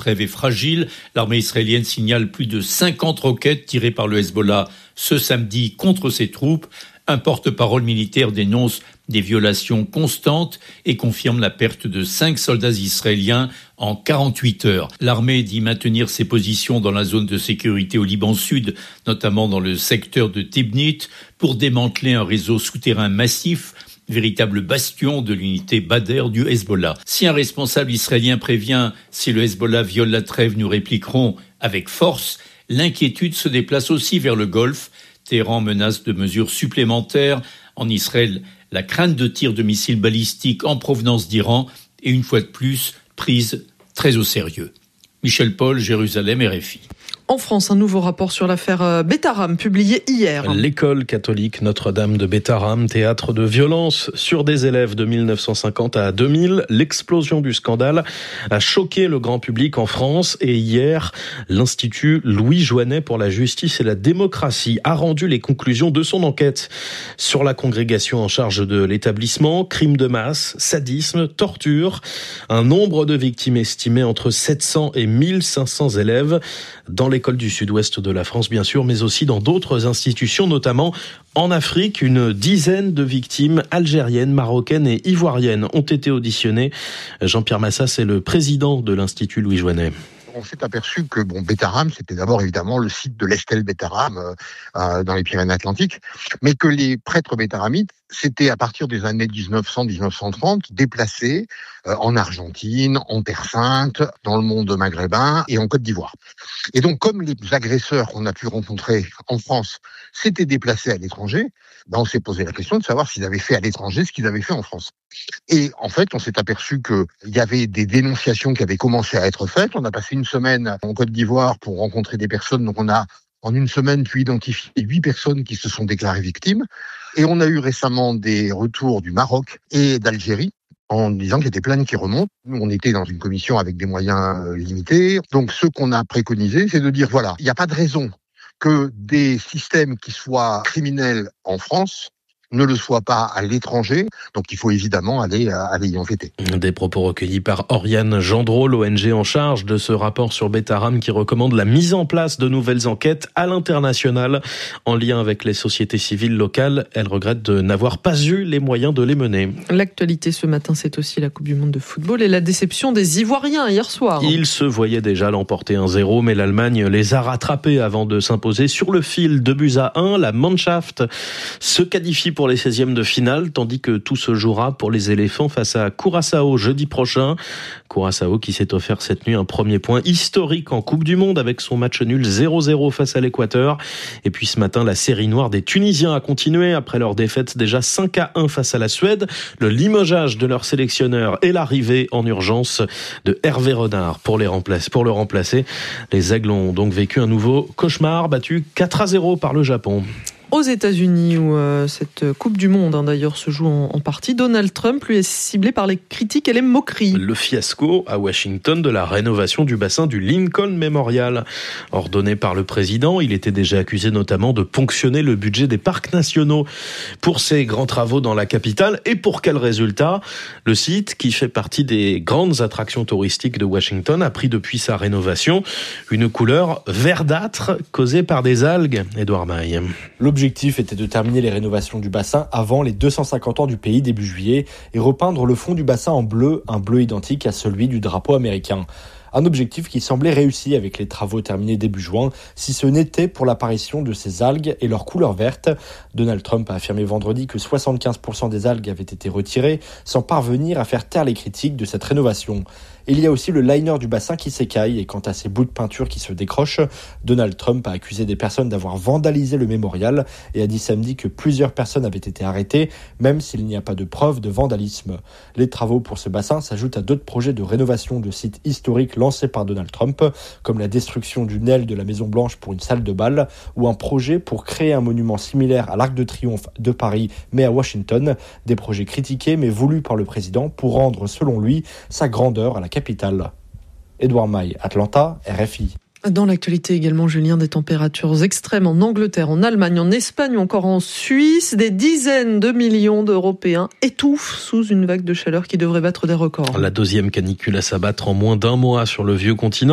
trêve est fragile. L'armée israélienne signale plus de 50 roquettes tirées par le Hezbollah ce samedi contre ses troupes. Un porte-parole militaire dénonce des violations constantes et confirme la perte de 5 soldats israéliens en 48 heures. L'armée dit maintenir ses positions dans la zone de sécurité au Liban Sud, notamment dans le secteur de Tibnit, pour démanteler un réseau souterrain massif, véritable bastion de l'unité Badr du Hezbollah. Si un responsable israélien prévient « si le Hezbollah viole la trêve, nous répliquerons avec force », l'inquiétude se déplace aussi vers le Golfe. Téhéran menace de mesures supplémentaires. En Israël, la crainte de tirs de missiles balistiques en provenance d'Iran est une fois de plus prise très au sérieux. Michel Paul, Jérusalem, RFI. En France, un nouveau rapport sur l'affaire Betaram, publié hier. L'école catholique Notre-Dame de Betaram, théâtre de violences sur des élèves de 1950 à 2000. L'explosion du scandale a choqué le grand public en France et hier, l'Institut Louis Jouanet pour la justice et la démocratie a rendu les conclusions de son enquête sur la congrégation en charge de l'établissement, crimes de masse, sadisme, torture. Un nombre de victimes estimé entre 700 et 1500 élèves dans l'école du sud-ouest de la France, bien sûr, mais aussi dans d'autres institutions, notamment en Afrique. Une dizaine de victimes algériennes, marocaines et ivoiriennes ont été auditionnées. Jean-Pierre Massas est le président de l'Institut Louis Jouanet. On s'est aperçu que Betaram, c'était d'abord évidemment le site de l'Estelle Betaram dans les Pyrénées-Atlantiques, mais que les prêtres bétaramites, c'était à partir des années 1900-1930 déplacés en Argentine, en Terre Sainte, dans le monde maghrébin et en Côte d'Ivoire. Et donc, comme les agresseurs qu'on a pu rencontrer en France s'étaient déplacés à l'étranger, on s'est posé la question de savoir s'ils avaient fait à l'étranger ce qu'ils avaient fait en France. Et en fait, on s'est aperçu qu'il y avait des dénonciations qui avaient commencé à être faites. On a passé une semaine en Côte d'Ivoire pour rencontrer des personnes. Donc on a, en une semaine, pu identifier 8 personnes qui se sont déclarées victimes. Et on a eu récemment des retours du Maroc et d'Algérie en disant qu'il y a des plaintes qui remontent. Nous, on était dans une commission avec des moyens limités. Donc ce qu'on a préconisé, c'est de dire, voilà, il n'y a pas de raison que des systèmes qui soient criminels en France ne le soient pas à l'étranger. Donc il faut évidemment aller y enquêter. Des propos recueillis par Oriane Gendreau, l'ONG en charge de ce rapport sur Betaram qui recommande la mise en place de nouvelles enquêtes à l'international en lien avec les sociétés civiles locales. Elle regrette de n'avoir pas eu les moyens de les mener. L'actualité ce matin, c'est aussi la Coupe du Monde de football et la déception des Ivoiriens hier soir. Ils se voyaient déjà l'emporter 1-0, mais l'Allemagne les a rattrapés avant de s'imposer sur le fil 2-1. La Mannschaft se qualifie pour les 16e de finale, tandis que tout se jouera pour les éléphants face à Curaçao jeudi prochain. Curaçao qui s'est offert cette nuit un premier point historique en Coupe du Monde avec son match nul 0-0 face à l'Équateur. Et puis ce matin, la série noire des Tunisiens a continué après leur défaite déjà 5-1 face à la Suède. Le limogeage de leur sélectionneur et l'arrivée en urgence de Hervé Renard pour le remplacer. Les Aigles ont donc vécu un nouveau cauchemar, battu 4-0 par le Japon. Aux États-Unis, où cette Coupe du Monde d'ailleurs se joue en partie, Donald Trump lui est ciblé par les critiques et les moqueries. Le fiasco à Washington de la rénovation du bassin du Lincoln Memorial. Ordonné par le président, il était déjà accusé notamment de ponctionner le budget des parcs nationaux pour ses grands travaux dans la capitale. Et pour quel résultat ? Le site, qui fait partie des grandes attractions touristiques de Washington, a pris depuis sa rénovation une couleur verdâtre causée par des algues. Édouard Maille. L'objectif était de terminer les rénovations du bassin avant les 250 ans du pays début juillet et repeindre le fond du bassin en bleu, un bleu identique à celui du drapeau américain. Un objectif qui semblait réussi avec les travaux terminés début juin, si ce n'était pour l'apparition de ces algues et leur couleur verte. Donald Trump a affirmé vendredi que 75% des algues avaient été retirées, sans parvenir à faire taire les critiques de cette rénovation. Il y a aussi le liner du bassin qui s'écaille et quant à ces bouts de peinture qui se décrochent, Donald Trump a accusé des personnes d'avoir vandalisé le mémorial et a dit samedi que plusieurs personnes avaient été arrêtées, même s'il n'y a pas de preuve de vandalisme. Les travaux pour ce bassin s'ajoutent à d'autres projets de rénovation de sites historiques lancés par Donald Trump, comme la destruction d'une aile de la Maison-Blanche pour une salle de bal, ou un projet pour créer un monument similaire à l'Arc de Triomphe de Paris, mais à Washington. Des projets critiqués mais voulus par le président pour rendre, selon lui, sa grandeur à la capitale. Édouard Maille, Atlanta, RFI. Dans l'actualité également, Julien, des températures extrêmes en Angleterre, en Allemagne, en Espagne ou encore en Suisse. Des dizaines de millions d'Européens étouffent sous une vague de chaleur qui devrait battre des records. La deuxième canicule à s'abattre en moins d'un mois sur le vieux continent.